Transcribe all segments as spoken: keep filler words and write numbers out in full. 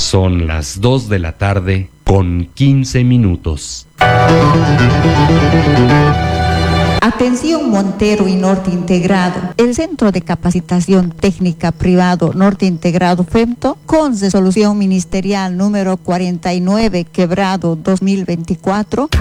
Son las dos de la tarde con quince minutos. Atención Montero y Norte Integrado. El Centro de Capacitación Técnica Privado Norte Integrado FEMTO, con resolución ministerial número cuarenta y nueve quebrado dos mil veinticuatro,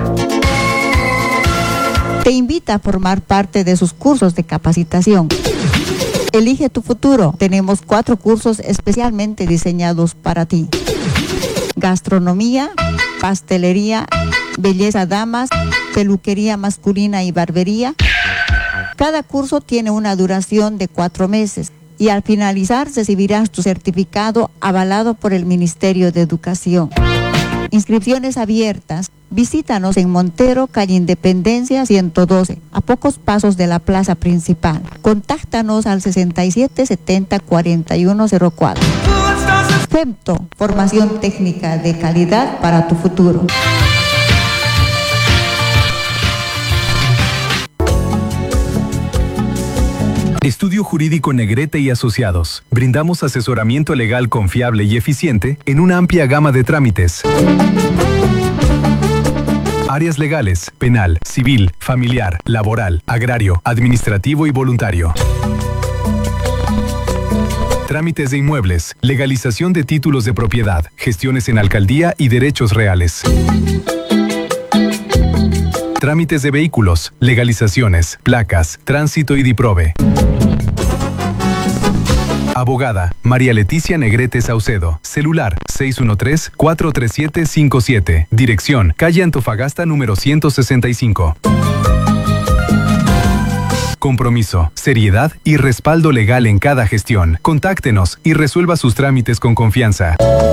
te invita a formar parte de sus cursos de capacitación. Elige tu futuro. Tenemos cuatro cursos especialmente diseñados para ti: gastronomía, pastelería, belleza damas, peluquería masculina y barbería. Cada curso tiene una duración de cuatro meses y al finalizar recibirás tu certificado avalado por el Ministerio de Educación. Inscripciones abiertas. Visítanos en Montero, calle Independencia ciento doce, a pocos pasos de la plaza principal. Contáctanos al sesenta y siete setenta cuarenta y uno cero cuatro. FEMTO, formación técnica de calidad para tu futuro. Estudio Jurídico Negrete y Asociados. Brindamos asesoramiento legal confiable y eficiente en una amplia gama de trámites. Áreas legales: penal, civil, familiar, laboral, agrario, administrativo y voluntario. Trámites de inmuebles, legalización de títulos de propiedad, gestiones en alcaldía y derechos reales. Trámites de vehículos, legalizaciones, placas, tránsito y diprove. Abogada María Leticia Negrete Saucedo. Celular seis uno tres, cuatro tres siete, cinco siete. Dirección: calle Antofagasta número ciento sesenta y cinco. Compromiso, seriedad y respaldo legal en cada gestión. Contáctenos y resuelva sus trámites con confianza.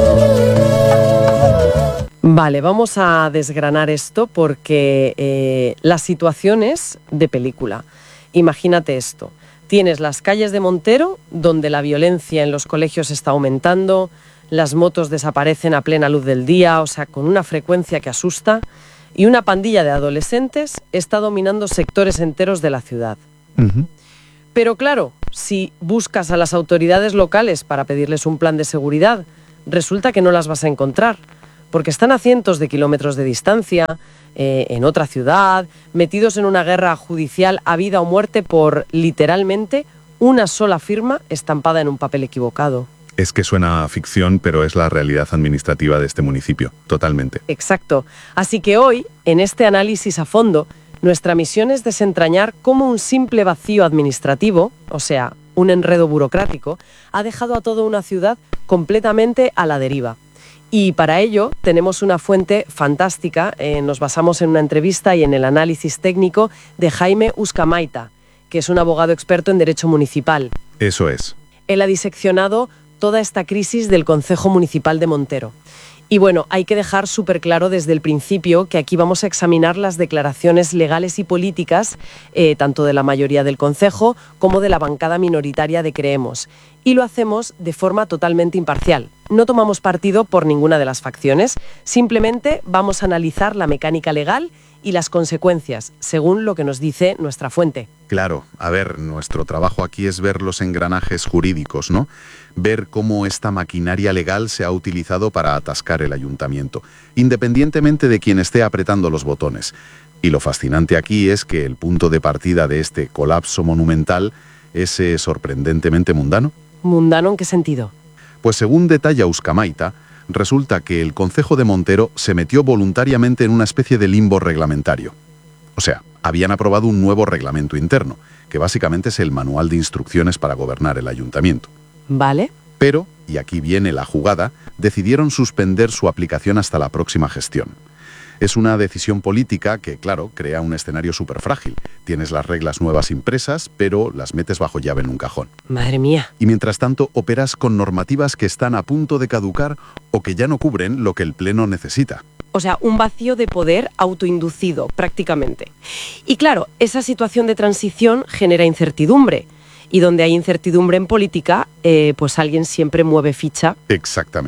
Vale, vamos a desgranar esto porque eh, las situaciones de película. Imagínate esto. Tienes las calles de Montero, donde la violencia en los colegios está aumentando, las motos desaparecen a plena luz del día, o sea, con una frecuencia que asusta, y una pandilla de adolescentes está dominando sectores enteros de la ciudad. Uh-huh. Pero claro, si buscas a las autoridades locales para pedirles un plan de seguridad, resulta que no las vas a encontrar, porque están a cientos de kilómetros de distancia, eh, en otra ciudad, metidos en una guerra judicial a vida o muerte por, literalmente, una sola firma estampada en un papel equivocado. Es que suena a ficción, pero es la realidad administrativa de este municipio, totalmente. Exacto. Así que hoy, en este análisis a fondo, nuestra misión es desentrañar cómo un simple vacío administrativo, o sea, un enredo burocrático, ha dejado a toda una ciudad completamente a la deriva. Y para ello tenemos una fuente fantástica, eh, nos basamos en una entrevista y en el análisis técnico de Jaime Uzcamaita, que es un abogado experto en derecho municipal. Eso es. Él ha diseccionado toda esta crisis del Concejo Municipal de Montero. Y bueno, hay que dejar súper claro desde el principio que aquí vamos a examinar las declaraciones legales y políticas, eh, tanto de la mayoría del Concejo como de la bancada minoritaria de Creemos. Y lo hacemos de forma totalmente imparcial. No tomamos partido por ninguna de las facciones, simplemente vamos a analizar la mecánica legal y las consecuencias, según lo que nos dice nuestra fuente. Claro, a ver, nuestro trabajo aquí es ver los engranajes jurídicos, ¿no? Ver cómo esta maquinaria legal se ha utilizado para atascar el ayuntamiento, independientemente de quien esté apretando los botones. Y lo fascinante aquí es que el punto de partida de este colapso monumental es eh, sorprendentemente mundano. ¿Mundano en qué sentido? Pues según detalla Uzcamaita, resulta que el Concejo de Montero se metió voluntariamente en una especie de limbo reglamentario. O sea, habían aprobado un nuevo reglamento interno, que básicamente es el manual de instrucciones para gobernar el ayuntamiento. Vale. Pero, y aquí viene la jugada, decidieron suspender su aplicación hasta la próxima gestión. Es una decisión política que, claro, crea un escenario súper frágil. Tienes las reglas nuevas impresas, pero las metes bajo llave en un cajón. Madre mía. Y mientras tanto, operas con normativas que están a punto de caducar o que ya no cubren lo que el Pleno necesita. O sea, un vacío de poder autoinducido, prácticamente. Y claro, esa situación de transición genera incertidumbre. Y donde hay incertidumbre en política, eh, pues alguien siempre mueve ficha. Exactamente.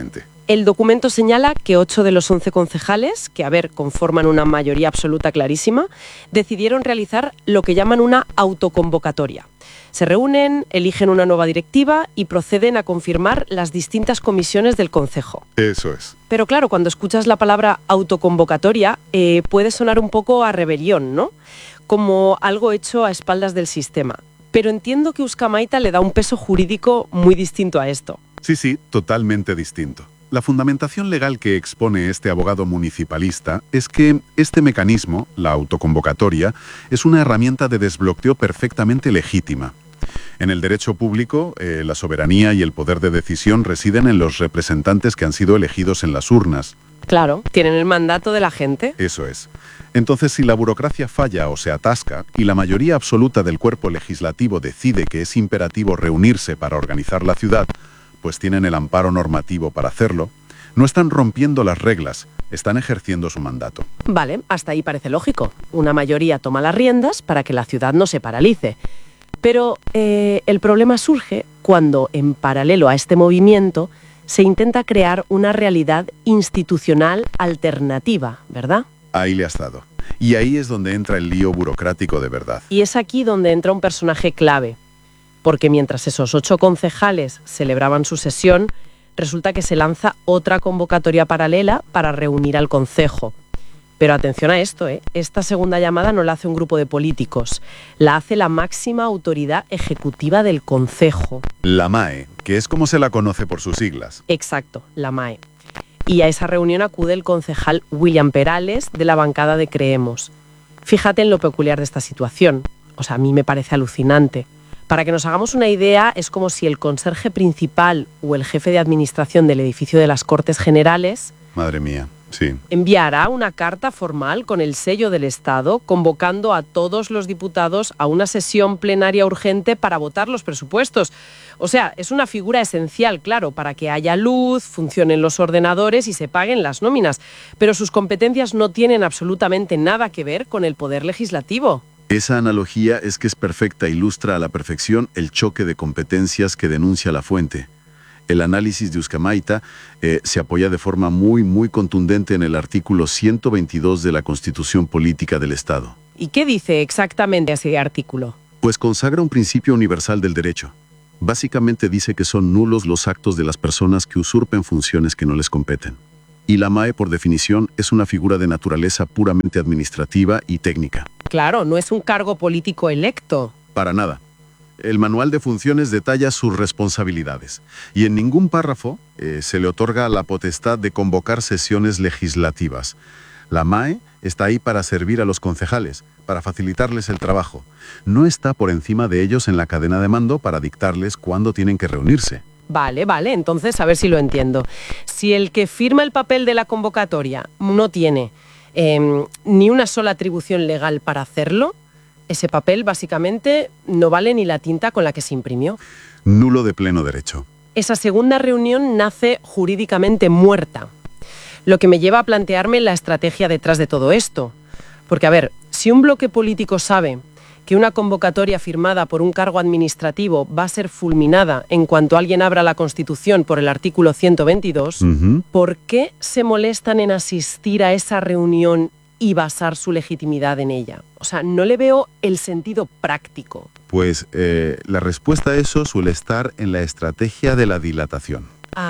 El documento señala que ocho de los once concejales, que a ver, conforman una mayoría absoluta clarísima, decidieron realizar lo que llaman una autoconvocatoria. Se reúnen, eligen una nueva directiva y proceden a confirmar las distintas comisiones del concejo. Eso es. Pero claro, cuando escuchas la palabra autoconvocatoria, eh, puede sonar un poco a rebelión, ¿no? Como algo hecho a espaldas del sistema. Pero entiendo que Uzkamaita le da un peso jurídico muy distinto a esto. Sí, sí, totalmente distinto. La fundamentación legal que expone este abogado municipalista es que este mecanismo, la autoconvocatoria, es una herramienta de desbloqueo perfectamente legítima. En el derecho público, eh, la soberanía y el poder de decisión residen en los representantes que han sido elegidos en las urnas. Claro, tienen el mandato de la gente. Eso es. Entonces, si la burocracia falla o se atasca y la mayoría absoluta del cuerpo legislativo decide que es imperativo reunirse para organizar la ciudad, pues tienen el amparo normativo para hacerlo, no están rompiendo las reglas, están ejerciendo su mandato. Vale, hasta ahí parece lógico. Una mayoría toma las riendas para que la ciudad no se paralice. Pero eh, el problema surge cuando, en paralelo a este movimiento, se intenta crear una realidad institucional alternativa, ¿verdad? Ahí le has dado. Y ahí es donde entra el lío burocrático de verdad. Y es aquí donde entra un personaje clave. Porque mientras esos ocho concejales celebraban su sesión, resulta que se lanza otra convocatoria paralela para reunir al concejo. Pero atención a esto, ¿eh? Esta segunda llamada no la hace un grupo de políticos, la hace la máxima autoridad ejecutiva del concejo. La M A E, que es como se la conoce por sus siglas. Exacto, la M A E. Y a esa reunión acude el concejal William Perales de la bancada de Creemos. Fíjate en lo peculiar de esta situación. O sea, a mí me parece alucinante. Para que nos hagamos una idea, es como si el conserje principal o el jefe de administración del edificio de las Cortes Generales... Madre mía, sí. Enviará una carta formal con el sello del Estado convocando a todos los diputados a una sesión plenaria urgente para votar los presupuestos. O sea, es una figura esencial, claro, para que haya luz, funcionen los ordenadores y se paguen las nóminas. Pero sus competencias no tienen absolutamente nada que ver con el poder legislativo. Esa analogía es que es perfecta, ilustra a la perfección el choque de competencias que denuncia la fuente. El análisis de Uzkamaita eh, se apoya de forma muy, muy contundente en el artículo ciento veintidós de la Constitución Política del Estado. ¿Y qué dice exactamente ese artículo? Pues consagra un principio universal del derecho. Básicamente dice que son nulos los actos de las personas que usurpen funciones que no les competen. Y la M A E, por definición, es una figura de naturaleza puramente administrativa y técnica. Claro, no es un cargo político electo. Para nada. El manual de funciones detalla sus responsabilidades y en ningún párrafo eh, se le otorga la potestad de convocar sesiones legislativas. La M A E está ahí para servir a los concejales, para facilitarles el trabajo. No está por encima de ellos en la cadena de mando para dictarles cuándo tienen que reunirse. Vale, vale, entonces a ver si lo entiendo. Si el que firma el papel de la convocatoria no tiene eh, ni una sola atribución legal para hacerlo, ese papel básicamente no vale ni la tinta con la que se imprimió. Nulo de pleno derecho. Esa segunda reunión nace jurídicamente muerta, lo que me lleva a plantearme la estrategia detrás de todo esto. Porque, a ver, si un bloque político sabe que una convocatoria firmada por un cargo administrativo va a ser fulminada en cuanto alguien abra la Constitución por el artículo ciento veintidós, Uh-huh. ¿por qué se molestan en asistir a esa reunión y basar su legitimidad en ella? O sea, no le veo el sentido práctico. Pues eh, la respuesta a eso suele estar en la estrategia de la dilatación.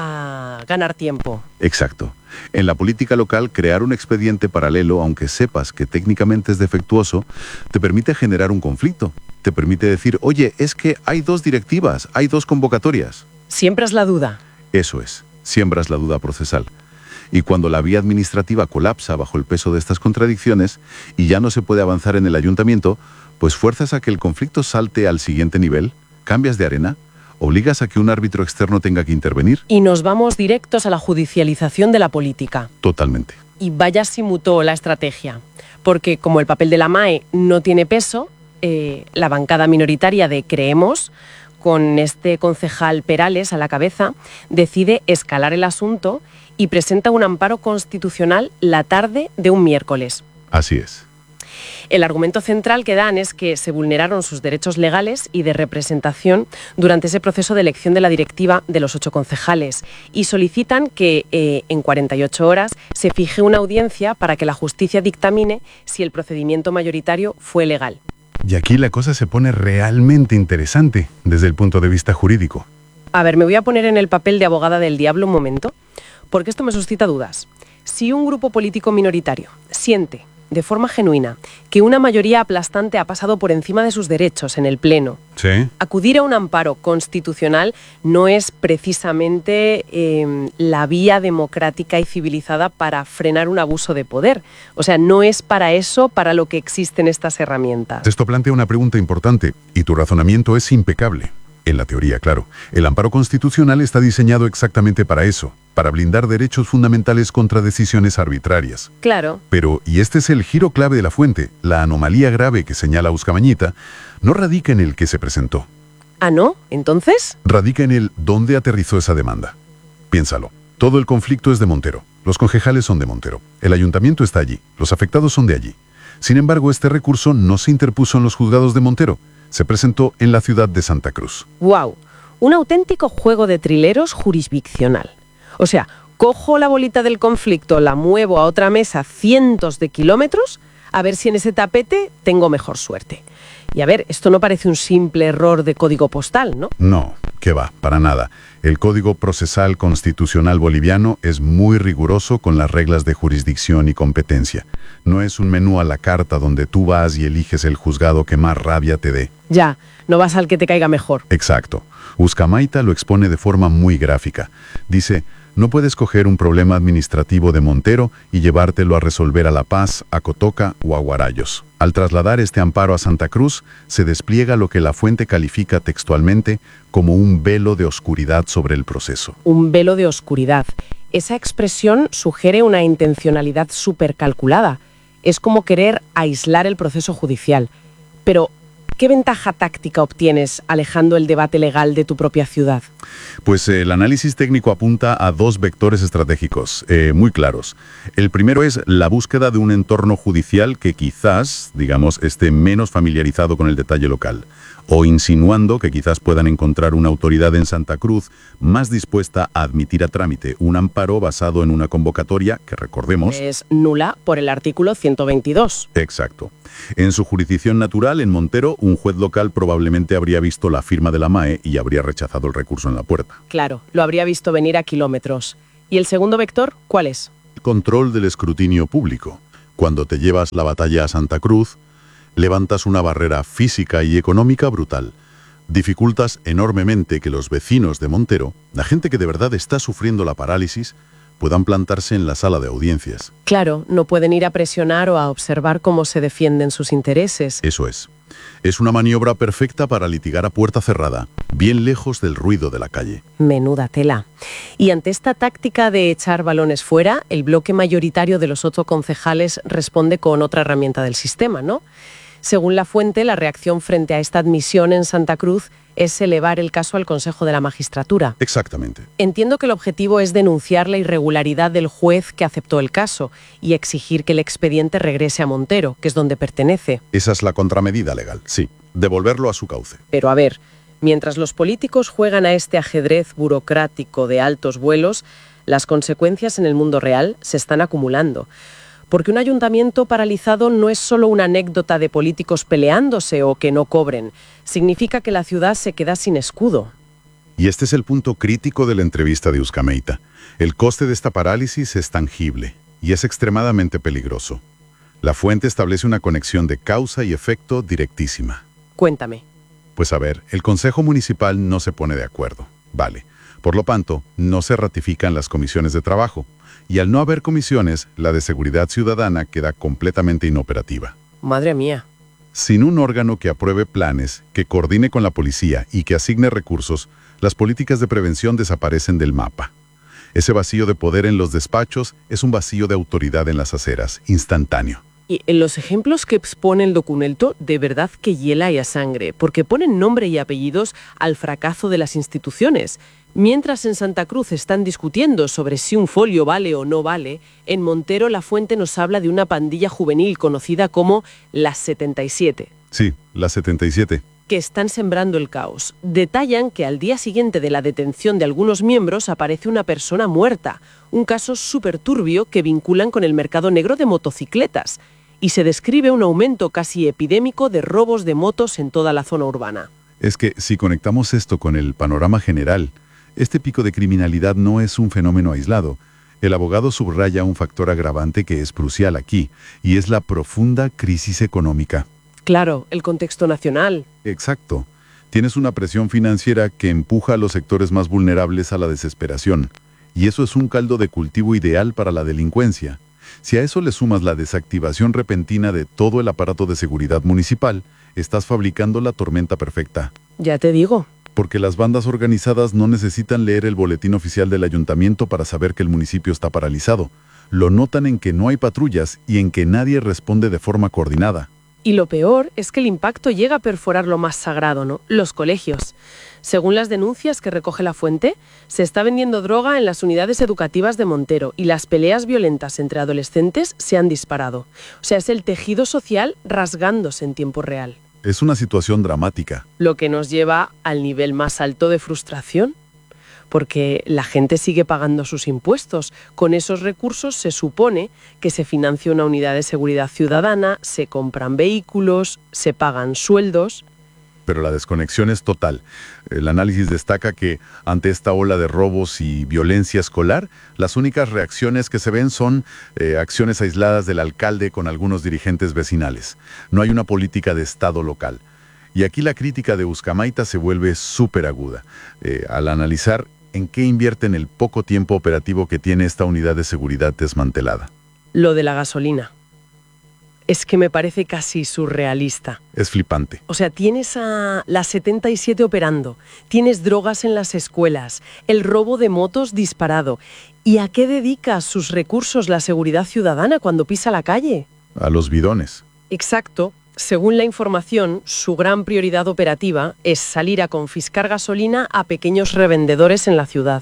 A ganar tiempo. Exacto. En la política local, crear un expediente paralelo, aunque sepas que técnicamente es defectuoso, te permite generar un conflicto. Te permite decir, oye, es que hay dos directivas, hay dos convocatorias. Siempre es la duda. Eso es, siembras la duda procesal. Y cuando la vía administrativa colapsa bajo el peso de estas contradicciones y ya no se puede avanzar en el ayuntamiento, pues fuerzas a que el conflicto salte al siguiente nivel, cambias de arena, obligas a que un árbitro externo tenga que intervenir. Y nos vamos directos a la judicialización de la política. Totalmente. Y vaya si mutó la estrategia. Porque como el papel de la M A E no tiene peso, eh, la bancada minoritaria de Creemos, con este concejal Perales a la cabeza, decide escalar el asunto y presenta un amparo constitucional la tarde de un miércoles. Así es. El argumento central que dan es que se vulneraron sus derechos legales y de representación durante ese proceso de elección de la directiva de los ocho concejales y solicitan que eh, en cuarenta y ocho horas se fije una audiencia para que la justicia dictamine si el procedimiento mayoritario fue legal. Y aquí la cosa se pone realmente interesante desde el punto de vista jurídico. A ver, me voy a poner en el papel de abogada del diablo un momento, porque esto me suscita dudas. Si un grupo político minoritario siente, de forma genuina, que una mayoría aplastante ha pasado por encima de sus derechos en el Pleno, ¿Sí? acudir a un amparo constitucional no es precisamente eh, la vía democrática y civilizada para frenar un abuso de poder. O sea, no es para eso para lo que existen estas herramientas. Esto plantea una pregunta importante, y tu razonamiento es impecable. En la teoría, claro. El amparo constitucional está diseñado exactamente para eso, para blindar derechos fundamentales contra decisiones arbitrarias. Claro. Pero, y este es el giro clave de la fuente, la anomalía grave que señala Uzcamañita, no radica en el que se presentó. ¿Ah, no? ¿Entonces? Radica en el dónde aterrizó esa demanda. Piénsalo. Todo el conflicto es de Montero. Los concejales son de Montero. El ayuntamiento está allí. Los afectados son de allí. Sin embargo, este recurso no se interpuso en los juzgados de Montero. Se presentó en la ciudad de Santa Cruz. ¡Wow! Un auténtico juego de trileros jurisdiccional. O sea, cojo la bolita del conflicto, la muevo a otra mesa cientos de kilómetros, a ver si en ese tapete tengo mejor suerte. Y a ver, esto no parece un simple error de código postal, ¿no? No, que va, para nada. El Código Procesal Constitucional Boliviano es muy riguroso con las reglas de jurisdicción y competencia. No es un menú a la carta donde tú vas y eliges el juzgado que más rabia te dé. Ya, no vas al que te caiga mejor. Exacto. Uzcamaita lo expone de forma muy gráfica. Dice, no puedes coger un problema administrativo de Montero y llevártelo a resolver a La Paz, a Cotoca o a Guarayos. Al trasladar este amparo a Santa Cruz, se despliega lo que la fuente califica textualmente como un velo de oscuridad sobre el proceso. Un velo de oscuridad. Esa expresión sugiere una intencionalidad súper calculada. Es como querer aislar el proceso judicial. Pero, ¿qué ventaja táctica obtienes alejando el debate legal de tu propia ciudad? Pues eh, el análisis técnico apunta a dos vectores estratégicos eh, muy claros. El primero es la búsqueda de un entorno judicial que quizás, digamos, esté menos familiarizado con el detalle local, o insinuando que quizás puedan encontrar una autoridad en Santa Cruz más dispuesta a admitir a trámite un amparo basado en una convocatoria que, recordemos, es nula por el artículo ciento veintidós. Exacto. En su jurisdicción natural, en Montero, un juez local probablemente habría visto la firma de la M A E y habría rechazado el recurso en la puerta. Claro, lo habría visto venir a kilómetros. ¿Y el segundo vector, cuál es? El control del escrutinio público. Cuando te llevas la batalla a Santa Cruz, levantas una barrera física y económica brutal. Dificultas enormemente que los vecinos de Montero, la gente que de verdad está sufriendo la parálisis, puedan plantarse en la sala de audiencias. Claro, no pueden ir a presionar o a observar cómo se defienden sus intereses. Eso es. Es una maniobra perfecta para litigar a puerta cerrada, bien lejos del ruido de la calle. Menuda tela. Y ante esta táctica de echar balones fuera, el bloque mayoritario de los ocho concejales responde con otra herramienta del sistema, ¿no? Según la fuente, la reacción frente a esta admisión en Santa Cruz es elevar el caso al Consejo de la Magistratura. Exactamente. Entiendo que el objetivo es denunciar la irregularidad del juez que aceptó el caso y exigir que el expediente regrese a Montero, que es donde pertenece. Esa es la contramedida legal, sí. Devolverlo a su cauce. Pero a ver, mientras los políticos juegan a este ajedrez burocrático de altos vuelos, las consecuencias en el mundo real se están acumulando. Porque un ayuntamiento paralizado no es solo una anécdota de políticos peleándose o que no cobren. Significa que la ciudad se queda sin escudo. Y este es el punto crítico de la entrevista de Uzcameita. El coste de esta parálisis es tangible y es extremadamente peligroso. La fuente establece una conexión de causa y efecto directísima. Cuéntame. Pues a ver, el Consejo Municipal no se pone de acuerdo. Vale. Por lo tanto, no se ratifican las comisiones de trabajo. Y al no haber comisiones, la de seguridad ciudadana queda completamente inoperativa. Madre mía. Sin un órgano que apruebe planes, que coordine con la policía y que asigne recursos, las políticas de prevención desaparecen del mapa. Ese vacío de poder en los despachos es un vacío de autoridad en las aceras, instantáneo. Y en los ejemplos que expone el documento, de verdad que hiela y a sangre, porque ponen nombre y apellidos al fracaso de las instituciones. Mientras en Santa Cruz están discutiendo sobre si un folio vale o no vale, en Montero la fuente nos habla de una pandilla juvenil conocida como las setenta y siete. Sí, las setenta y siete. Que están sembrando el caos. Detallan que al día siguiente de la detención de algunos miembros aparece una persona muerta, un caso súper turbio que vinculan con el mercado negro de motocicletas, y se describe un aumento casi epidémico de robos de motos en toda la zona urbana. Es que si conectamos esto con el panorama general, este pico de criminalidad no es un fenómeno aislado. El abogado subraya un factor agravante que es crucial aquí, y es la profunda crisis económica. Claro, el contexto nacional. Exacto. Tienes una presión financiera que empuja a los sectores más vulnerables a la desesperación, y eso es un caldo de cultivo ideal para la delincuencia. Si a eso le sumas la desactivación repentina de todo el aparato de seguridad municipal, estás fabricando la tormenta perfecta. Ya te digo. Porque las bandas organizadas no necesitan leer el boletín oficial del ayuntamiento para saber que el municipio está paralizado. Lo notan en que no hay patrullas y en que nadie responde de forma coordinada. Y lo peor es que el impacto llega a perforar lo más sagrado, ¿no? Los colegios. Según las denuncias que recoge la fuente, se está vendiendo droga en las unidades educativas de Montero y las peleas violentas entre adolescentes se han disparado. O sea, es el tejido social rasgándose en tiempo real. Es una situación dramática. Lo que nos lleva al nivel más alto de frustración, porque la gente sigue pagando sus impuestos. Con esos recursos se supone que se financia una unidad de seguridad ciudadana, se compran vehículos, se pagan sueldos. Pero la desconexión es total. El análisis destaca que ante esta ola de robos y violencia escolar, las únicas reacciones que se ven son eh, acciones aisladas del alcalde con algunos dirigentes vecinales. No hay una política de Estado local. Y aquí la crítica de Ucamaita se vuelve súper aguda. Eh, al analizar en qué invierten el poco tiempo operativo que tiene esta unidad de seguridad desmantelada. Lo de la gasolina. Es que me parece casi surrealista. Es flipante. O sea, tienes a las setenta y siete operando, tienes drogas en las escuelas, el robo de motos disparado. ¿Y a qué dedica sus recursos la seguridad ciudadana cuando pisa la calle? A los bidones. Exacto. Según la información, su gran prioridad operativa es salir a confiscar gasolina a pequeños revendedores en la ciudad.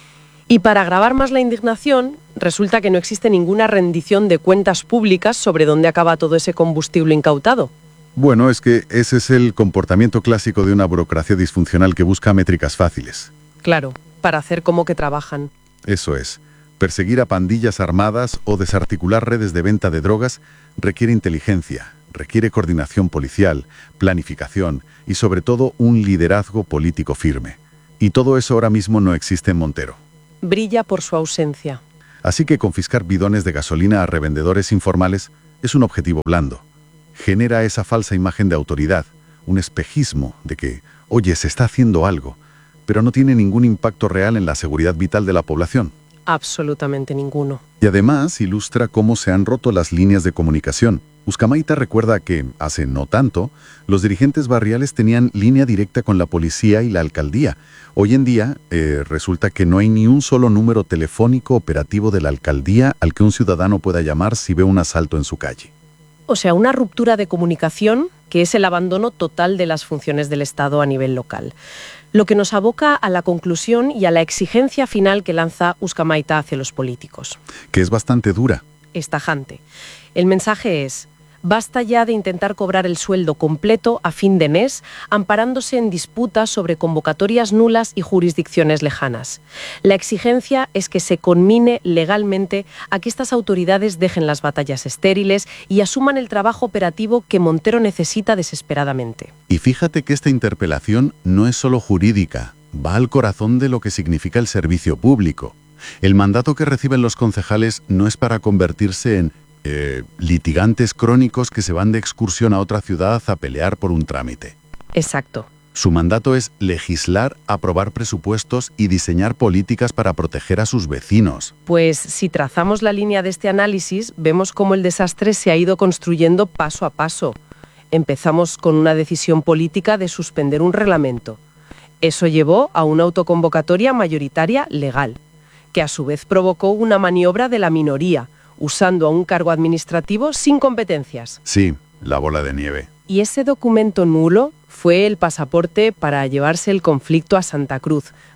Y para agravar más la indignación, resulta que no existe ninguna rendición de cuentas públicas sobre dónde acaba todo ese combustible incautado. Bueno, es que ese es el comportamiento clásico de una burocracia disfuncional que busca métricas fáciles. Claro, para hacer como que trabajan. Eso es. Perseguir a pandillas armadas o desarticular redes de venta de drogas requiere inteligencia, requiere coordinación policial, planificación y sobre todo un liderazgo político firme. Y todo eso ahora mismo no existe en Montero. Brilla por su ausencia. Así que confiscar bidones de gasolina a revendedores informales es un objetivo blando. Genera esa falsa imagen de autoridad, un espejismo de que, oye, se está haciendo algo, pero no tiene ningún impacto real en la seguridad vital de la población. Absolutamente ninguno. Y además ilustra cómo se han roto las líneas de comunicación. Ucamaita recuerda que, hace no tanto, los dirigentes barriales tenían línea directa con la policía y la alcaldía. Hoy en día, eh, resulta que no hay ni un solo número telefónico operativo de la alcaldía al que un ciudadano pueda llamar si ve un asalto en su calle. O sea, una ruptura de comunicación que es el abandono total de las funciones del Estado a nivel local. Lo que nos aboca a la conclusión y a la exigencia final que lanza Ucamaita hacia los políticos. Que es bastante dura. Es tajante. El mensaje es: basta ya de intentar cobrar el sueldo completo a fin de mes, amparándose en disputas sobre convocatorias nulas y jurisdicciones lejanas. La exigencia es que se conmine legalmente a que estas autoridades dejen las batallas estériles y asuman el trabajo operativo que Montero necesita desesperadamente. Y fíjate que esta interpelación no es solo jurídica, va al corazón de lo que significa el servicio público. El mandato que reciben los concejales no es para convertirse en Eh, litigantes crónicos que se van de excursión a otra ciudad a pelear por un trámite. Exacto. Su mandato es legislar, aprobar presupuestos y diseñar políticas para proteger a sus vecinos. Pues si trazamos la línea de este análisis, vemos cómo el desastre se ha ido construyendo paso a paso. Empezamos con una decisión política de suspender un reglamento. Eso llevó a una autoconvocatoria mayoritaria legal, que a su vez provocó una maniobra de la minoría, usando a un cargo administrativo sin competencias. Sí, la bola de nieve. Y ese documento nulo fue el pasaporte para llevarse el conflicto a Santa Cruz,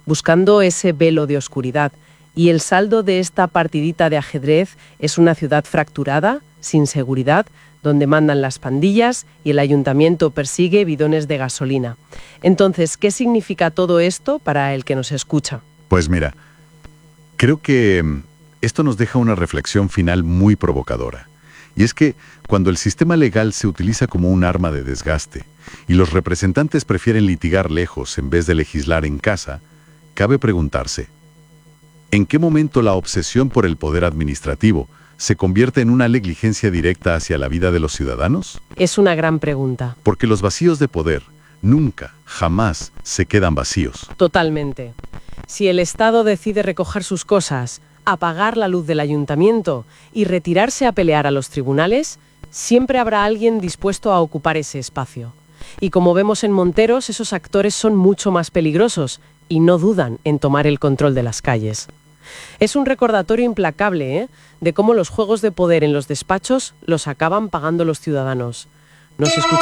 buscando ese velo de oscuridad. Y el saldo de esta partidita de ajedrez es una ciudad fracturada, sin seguridad, donde mandan las pandillas y el ayuntamiento persigue bidones de gasolina. Entonces, ¿qué significa todo esto para el que nos escucha? Pues mira, creo que esto nos deja una reflexión final muy provocadora. Y es que cuando el sistema legal se utiliza como un arma de desgaste y los representantes prefieren litigar lejos en vez de legislar en casa, cabe preguntarse, ¿en qué momento la obsesión por el poder administrativo se convierte en una negligencia directa hacia la vida de los ciudadanos? Es una gran pregunta. Porque los vacíos de poder nunca, jamás se quedan vacíos. Totalmente. Si el Estado decide recoger sus cosas, apagar la luz del ayuntamiento y retirarse a pelear a los tribunales, siempre habrá alguien dispuesto a ocupar ese espacio. Y como vemos en Monteros, esos actores son mucho más peligrosos y no dudan en tomar el control de las calles. Es un recordatorio implacable, ¿eh?, de cómo los juegos de poder en los despachos los acaban pagando los ciudadanos. Nos escuchamos.